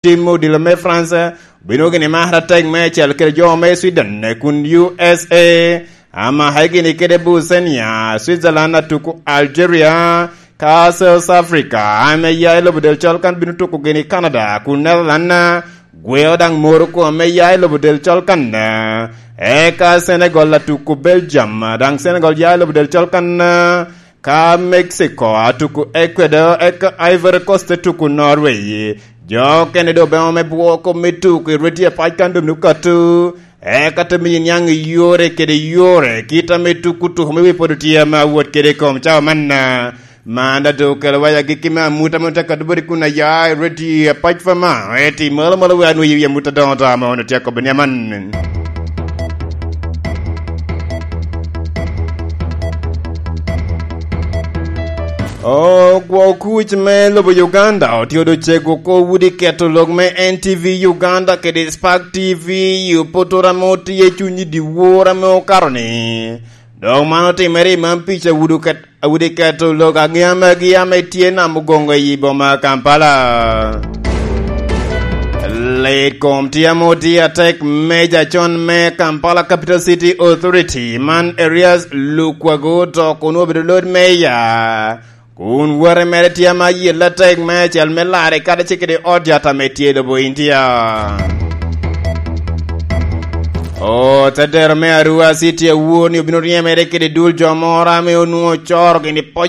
Timo di me France bino gini mahra tag me chel kere jo me Sweden ne kun USA ama hagini kede Bosnia Switzerland tuku Algeria ka South Africa ame ya lo budel chol kan bino tuku gini Canada kun Netherlands gweo dang Morocco ame ya lo budel chol kan ka Senegal la tuku Belgium dang Senegal ya lo budel chol kan ka Mexico tuku Ecuador Ivory Coast tuku Norway jo kene do be me buoko metu ke reti pa kandum nukatu kata mi nyang yore kede yore kita metu kutu me podotia ma wot kede kom cha manna manda do kala waya gikima muta kadburi kuna ya reti pa fama eti mala wa anu ya muta don ta ma ono tia ko benyaman Kwa kuch me lobo Uganda otiodo chego ko wudi keto log me NTV Uganda kede Spark TV yu potora moti ye chunyi di wora me okaroni dog mano timeri mampicha wudi keto log agiyame tie na mugongo yibo ma Kampala Late Comtia Moti attack Major John me Kampala Capital City Authority man areas Lukwago to kuno bidolod meya kun wore mereti ama yella tag me chel melare kada chikede odjata metie do bointia tader me arua city woni obino riemere kede dul jomora me onu chor gini